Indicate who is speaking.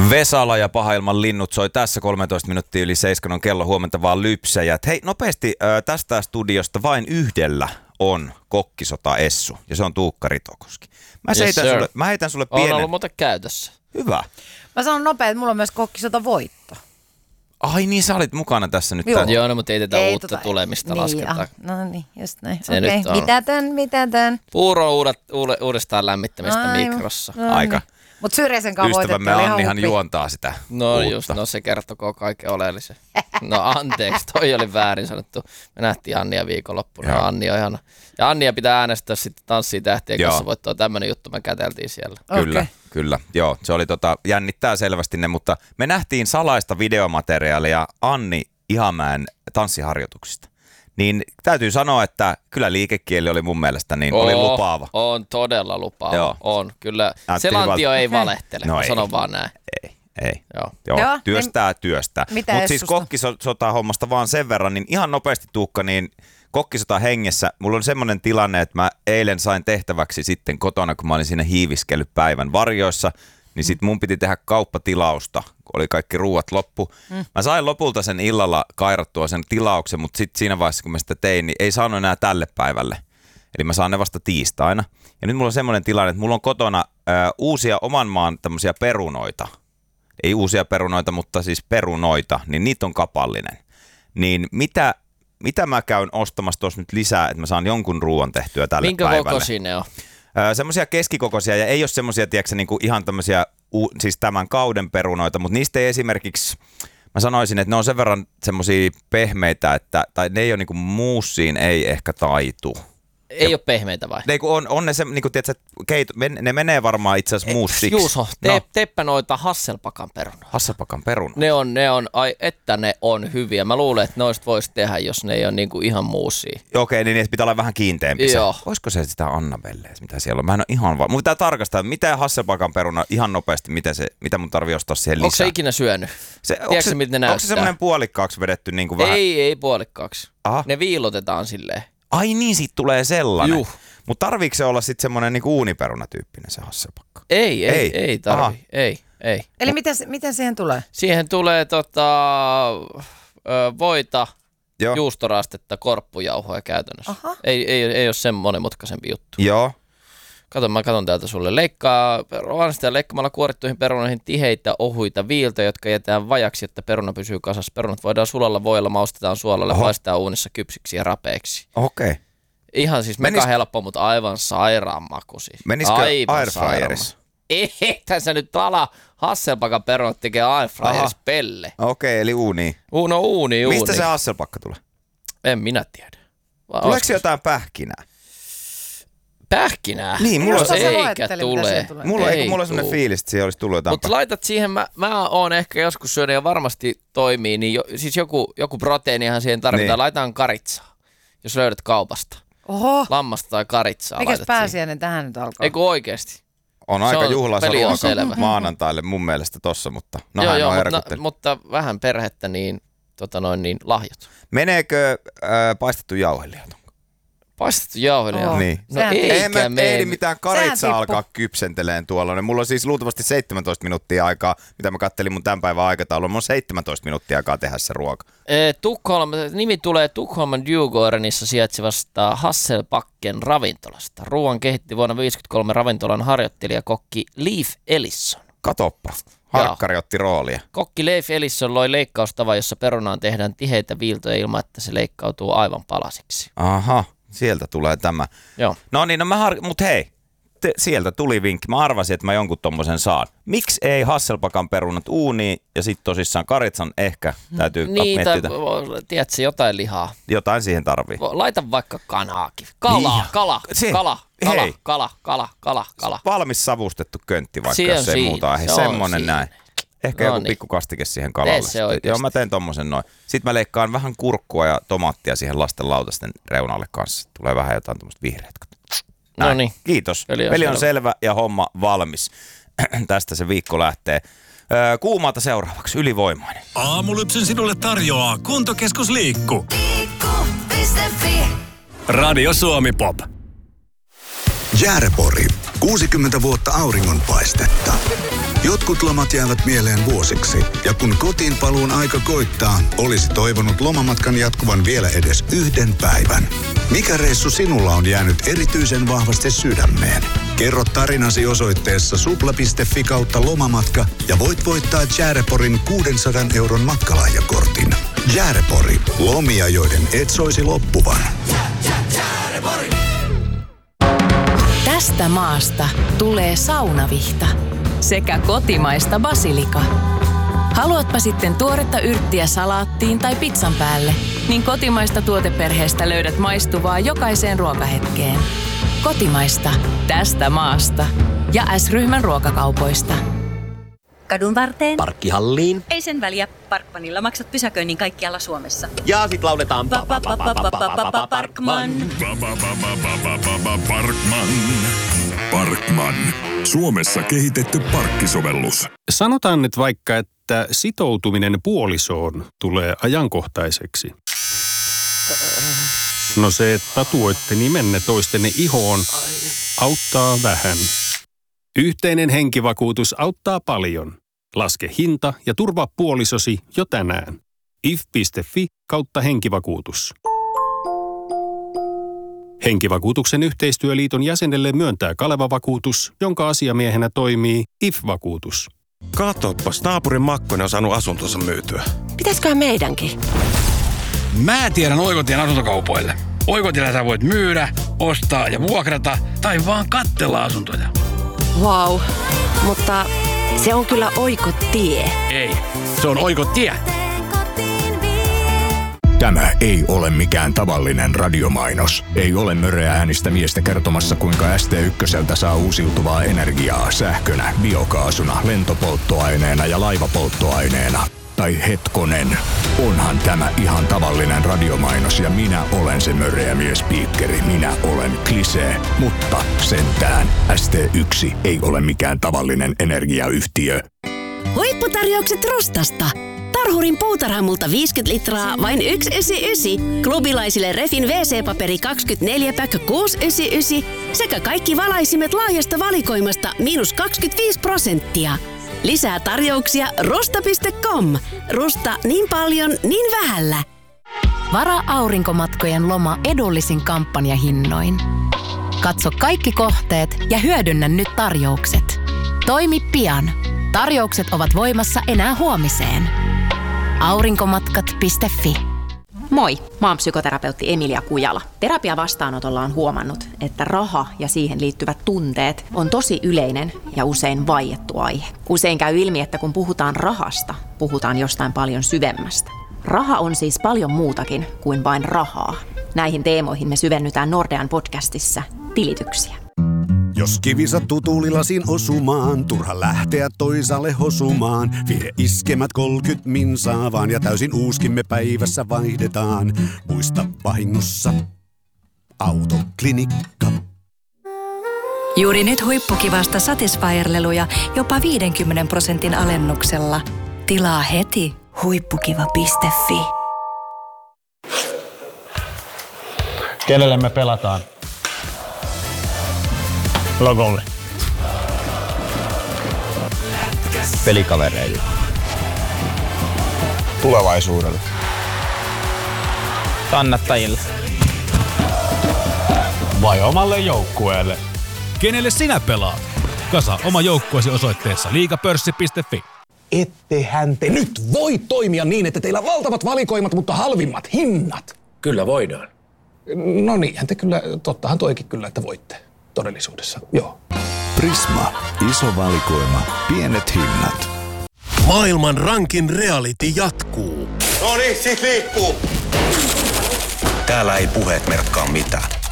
Speaker 1: Vesala ja Pahailman linnut soi tässä 13 minuuttia yli 7 on kello, huomenta vaan lypsäjät. Hei, nopeasti tästä studiosta vain yhdellä on kokkisota Essu ja se on Tuukka Ritokoski. Mä heitän sulle pienen.
Speaker 2: On ollut muuten käytössä.
Speaker 1: Hyvä.
Speaker 3: Mä sanon nopeasti, että mulla on myös kokkisota voitto.
Speaker 1: Ai niin, sä olit mukana tässä nyt.
Speaker 2: Joo, no, mutta ei tätä uutta tulemista lasketa.
Speaker 3: No niin, just näin.
Speaker 2: Okei,
Speaker 3: mitätön.
Speaker 2: Puuro uudestaan lämmittämistä mikrossa.
Speaker 3: No,
Speaker 1: aika.
Speaker 3: Mutta Syrjäsen kanssa voitettiin.
Speaker 1: Ystävämme Annihan juontaa sitä
Speaker 2: No
Speaker 1: uutta.
Speaker 2: just, no se kertokoo kaiken oleellisen. No anteeksi, toi oli väärin sanottu. Me nähtiin Annia viikonloppuna. Anni on ihana. Ja Annia pitää äänestää sitten Tanssii tähtien kanssa voittoa. Tämmönen juttu me käteltiin siellä.
Speaker 1: Kyllä. Joo, se oli jännittää selvästi ne, mutta me nähtiin salaista videomateriaalia Anni Ihamäen tanssiharjoituksista. Niin täytyy sanoa, että kyllä liikekieli oli mun mielestä oli lupaava.
Speaker 2: On todella lupaava.
Speaker 1: Joo.
Speaker 2: On, kyllä. Selantio ei valehtele,
Speaker 1: no
Speaker 2: sanon vaan näin.
Speaker 1: Ei.
Speaker 2: Joo.
Speaker 1: Työstää.
Speaker 3: Mitä
Speaker 1: Mutta siis kokkisota-hommasta vaan sen verran, niin ihan nopeasti Tuukka, niin kokkisota hengessä. Mulla on semmoinen tilanne, että mä eilen sain tehtäväksi sitten kotona, kun mä olin siinä hiiviskellyt päivän varjoissa, niin sit mun piti tehdä kauppatilausta, kun oli kaikki ruuat loppu. Mä sain lopulta sen illalla kairattua sen tilauksen, mutta sitten siinä vaiheessa, kun mä sitä tein, niin ei saanut enää tälle päivälle. Eli mä saan ne vasta tiistaina. Ja nyt mulla on semmoinen tilanne, että mulla on kotona uusia oman maan tämmöisiä perunoita. Ei uusia perunoita, mutta siis perunoita, niin niitä on kapallinen. Niin mitä mä käyn ostamassa tuossa nyt lisää, että mä saan jonkun ruoan tehtyä tälle päivälle?
Speaker 2: Minkä kokoisia ne on?
Speaker 1: Semmoisia keskikokoisia ja ei ole semmoisia, tiedätkö, niinku ihan tämmöisiä siis tämän kauden perunoita, mutta niistä ei esimerkiksi, mä sanoisin, että ne on sen verran semmoisia pehmeitä, tai ne ei ole niinku muussiin, ei ehkä taitu.
Speaker 2: Ei ole pehmeitä vai?
Speaker 1: On ne se, niinku tiedätkö, ne menee varmaan itse asiassa muussiksi.
Speaker 2: Juuso, teppä noita Hasselbacken perunoita.
Speaker 1: Hasselbacken perunat.
Speaker 2: Ne on, ai että ne on hyviä. Mä luulen, että noista voisi tehdä, jos ne ei ole niinku ihan muussia.
Speaker 1: Okei, niin pitää olla vähän kiinteämpi.
Speaker 2: Joo.
Speaker 1: Olisiko se sitä Annabelle, mitä siellä on? Mä en ole ihan vaan. Mun pitää tarkastaa, mitä Hasselbacken peruna ihan nopeasti, mitä mun tarvii ostaa siihen lisää.
Speaker 2: Onko se ikinä syönyt? Tiedätkö miltä ne näyttää?
Speaker 1: Onko se semmoinen puolikkaaksi vedetty niin kuin vähän?
Speaker 2: Ei puolikkaaksi.
Speaker 1: Aha.
Speaker 2: Ne viilotetaan silleen.
Speaker 1: Ai niin, siitä tulee sellainen.
Speaker 2: Juh.
Speaker 1: Mutta tarviiko se olla sitten semmoinen niinku uuniperunatyyppinen se Hasselbacken?
Speaker 2: Ei tarvi. Ei.
Speaker 3: Eli miten siihen tulee?
Speaker 2: Siihen tulee voita, juustorastetta, korppujauhoja käytännössä. Ei ole sen monimutkaisempi juttu.
Speaker 1: Joo.
Speaker 2: Mä katon täältä sulle. Leikkaa leikkaamalla kuorittuihin perunoihin tiheitä, ohuita viiltoja, jotka jätetään vajaksi, että peruna pysyy kasassa. Perunat voidaan sulalla voilla, maustetaan suolalle, paistetaan uunissa kypsiksi ja rapeiksi.
Speaker 1: Okei.
Speaker 2: Ihan siis mega helppo, mutta aivan sairaan makuisia.
Speaker 1: Menisikö airfryerissa?
Speaker 2: Eihän sä nyt ala Hasselbacken perunat tekee airfryerissa pelle.
Speaker 1: Okei, eli uuni.
Speaker 2: Uuni.
Speaker 1: Mistä se Hasselbacken tulee?
Speaker 2: En minä tiedä.
Speaker 1: Tuleeko se jotain pähkinää?
Speaker 2: Pähkinää?
Speaker 1: Niin, mulla on
Speaker 2: eikä tule.
Speaker 1: Mulla on sellainen fiilis, että siellä olisi tullut jotain.
Speaker 2: Mutta laitat siihen, mä oon ehkä joskus syönyt ja varmasti toimii, niin siis joku proteiinihan siihen tarvitaan. Niin. Laitaan karitsaa, jos löydät kaupasta.
Speaker 3: Oho.
Speaker 2: Lammasta tai karitsaa.
Speaker 3: Mikäs pääsiäinen tähän nyt alkaa?
Speaker 2: Eikö oikeesti?
Speaker 1: On aika juhlassa ruoka maanantaille mun mielestä tossa, mutta hän on herkutteli.
Speaker 2: Mutta vähän perhettä, niin lahjat.
Speaker 1: Meneekö paistettu jauheliha?
Speaker 2: Paistettu jauheliha?
Speaker 1: Niin.
Speaker 2: No
Speaker 1: ei mitään karitsaa alkaa kypsenteleen tuolla. Mulla on siis luultavasti 17 minuuttia aikaa, mitä mä kattelin mun tämän päivän aikataulua. Mulla on 17 minuuttia aikaa tehdä se ruoka.
Speaker 2: Nimi tulee Tukholman Djurgårdenissa sijaitsevasta Hasselbacken ravintolasta. Ruoan kehitti vuonna 1953 ravintolan harjoittelijakokki Leif Ellison.
Speaker 1: Katoppa. Harkkari otti roolia.
Speaker 2: Kokki Leif Ellison loi leikkaustavan, jossa perunaan tehdään tiheitä viiltoja ilman, että se leikkautuu aivan palasiksi.
Speaker 1: Aha. Sieltä tulee tämä.
Speaker 2: Joo.
Speaker 1: No niin, mutta hei, sieltä tuli vinkki. Mä arvasin, että mä jonkun tommosen saan. Miksi ei Hasselbacken perunat uuniin ja sitten tosissaan karitsan ehkä täytyy miettiä.
Speaker 2: Tiedätkö, jotain lihaa.
Speaker 1: Jotain siihen tarvii.
Speaker 2: Laita vaikka kanaakin. Kala.
Speaker 1: Valmis savustettu köntti vaikka, jos ei muuta aihe. Semmonen näin. Ehkä joku pikku kastike siihen kalalle. Joo, mä teen tommosen noin. Sitten mä leikkaan vähän kurkkua ja tomaattia siihen lasten lautasten reunalle kanssa. Tulee vähän jotain tommoista vihreät.
Speaker 2: No niin.
Speaker 1: Kiitos. Peli on selvä ja homma valmis. Tästä se viikko lähtee. Kuumalta seuraavaksi, Ylivoimainen.
Speaker 4: Aamulypsyn sinulle tarjoaa Kuntokeskus Liikku. Radio Suomi Pop.
Speaker 5: Jäärepori. 60 vuotta auringonpaistetta. Jotkut lomat jäävät mieleen vuosiksi. Ja kun kotiin paluun aika koittaa, olisi toivonut lomamatkan jatkuvan vielä edes yhden päivän. Mikä reissu sinulla on jäänyt erityisen vahvasti sydämeen? Kerro tarinasi osoitteessa supla.fi/lomamatka ja voit voittaa Jääreporin 600 € matkalahjakortin. Jäärepori. Lomia, joiden et soisi loppuvan.
Speaker 6: Tästä maasta tulee saunavihta sekä kotimaista basilika. Haluatpa sitten tuoretta yrttiä salaattiin tai pizzan päälle, niin kotimaista tuoteperheestä löydät maistuvaa jokaiseen ruokahetkeen. Kotimaista tästä maasta ja S-ryhmän ruokakaupoista.
Speaker 7: Kadun varteen.
Speaker 8: Parkkihalliin.
Speaker 7: Ei sen väliä. Parkmanilla maksat pysäköinnin kaikkialla Suomessa.
Speaker 8: Ja sit lauletaan
Speaker 7: Parkman.
Speaker 4: Parkman. Suomessa kehitetty parkkisovellus.
Speaker 9: Sanotaan nyt vaikka, että sitoutuminen puolisoon tulee ajankohtaiseksi. No se, että tatuoitte nimenne toistenne ihoon, auttaa vähän. Yhteinen henkivakuutus auttaa paljon. Laske hinta ja turvaa puolisosi jo tänään. if.fi/henkivakuutus. Henkivakuutuksen yhteistyöliiton jäsenelle myöntää Kaleva-vakuutus, jonka asiamiehenä toimii IF-vakuutus.
Speaker 10: Katoppas, naapurin Makkonen on saanut asuntonsa myytyä.
Speaker 6: Pitäisköhän meidänkin?
Speaker 11: Mä tiedän Oikotien asuntokaupoille. Oikotiellä sä voit myydä, ostaa ja vuokrata tai vaan katsella asuntoja.
Speaker 6: Vau, mutta se on kyllä Oikotie.
Speaker 11: Ei, se on Oikotie.
Speaker 5: Tämä ei ole mikään tavallinen radiomainos. Ei ole möreä äänistä miestä kertomassa, kuinka ST1 saa uusiutuvaa energiaa sähkönä, biokaasuna, lentopolttoaineena ja laivapolttoaineena. Tai hetkonen, onhan tämä ihan tavallinen radiomainos ja minä olen se möreä miespiikkeri. Minä olen Klisee, mutta sentään ST1 ei ole mikään tavallinen energiayhtiö.
Speaker 6: Huipputarjoukset Rustasta. Tarhurin puutarhamulta 50 litraa, vain 1,99. Klubilaisille Refin WC-paperi 24-pack 6,99. Sekä kaikki valaisimet laajasta valikoimasta -25%. Lisää tarjouksia rusta.com. Rusta niin paljon, niin vähällä. Varaa aurinkomatkojen loma edullisin kampanjahinnoin. Katso kaikki kohteet ja hyödynnä nyt tarjoukset. Toimi pian. Tarjoukset ovat voimassa enää huomiseen. Aurinkomatkat.fi.
Speaker 12: Moi, mä oon psykoterapeutti Emilia Kujala. Terapiavastaanotolla on huomannut, että raha ja siihen liittyvät tunteet on tosi yleinen ja usein vaiettu aihe. Usein käy ilmi, että kun puhutaan rahasta, puhutaan jostain paljon syvemmästä. Raha on siis paljon muutakin kuin vain rahaa. Näihin teemoihin me syvennytään Nordean podcastissa Tilityksiä.
Speaker 13: Jos kivi sattuu tuulilasin osumaan, turha lähteä toisaalle hosumaan. Vie iskemät 30 minsaa vaan ja täysin uuskimme päivässä vaihdetaan. Muista vahingossa Autoklinikka.
Speaker 14: Juuri nyt huippukivasta Satisfyer-leluja jopa 50% alennuksella. Tilaa heti huippukiva.fi.
Speaker 15: Kenelle me pelataan? Logolle.
Speaker 16: Pelikavereille.
Speaker 15: Tulevaisuudelle.
Speaker 16: Kannattajille.
Speaker 15: Vai omalle joukkueelle?
Speaker 4: Kenelle sinä pelaat? Kasa oma joukkueesi osoitteessa liigapörssi.fi.
Speaker 11: Ettehän te nyt voi toimia niin, että teillä on valtavat valikoimat, mutta halvimmat hinnat.
Speaker 17: Kyllä voidaan.
Speaker 11: No niinhän te kyllä, tottahan toikin kyllä, että voitte. Todellisuudessa, joo.
Speaker 5: Prisma. Iso valikoima. Pienet hinnat.
Speaker 4: Maailman rankin reality jatkuu.
Speaker 10: No niin, sit liikkuu.
Speaker 17: Täällä ei puheet merkkaa mitään.